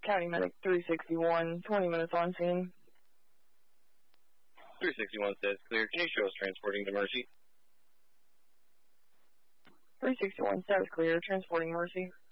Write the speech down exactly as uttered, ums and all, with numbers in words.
County Medic three sixty-one, twenty minutes on scene. three sixty-one says clear. Can you show us transporting to Mercy? three sixty-one says clear, transporting Mercy.